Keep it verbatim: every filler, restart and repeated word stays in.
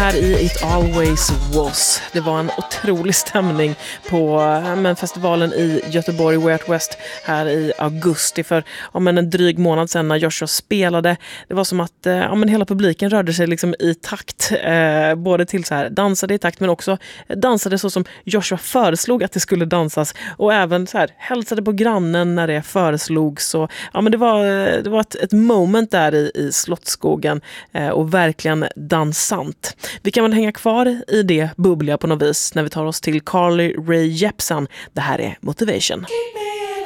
här i It Always Was. Det var en otrolig stämning på men, festivalen i Göteborg, Way Out West, här i augusti för ja, men, en dryg månad sedan när Joshua spelade. Det var som att ja, men, hela publiken rörde sig liksom i takt. Eh, både till så här, dansade i takt men också dansade så som Joshua föreslog att det skulle dansas. Och även så här, hälsade på grannen när det föreslogs. Så, ja, men det var, det var ett, ett moment där i, i Slottsskogen eh, och verkligen dansant. Vi kan väl hänga kvar i det bubbliga på något vis när vi tar oss till Carly Rae Jepsen. Det här är Motivation.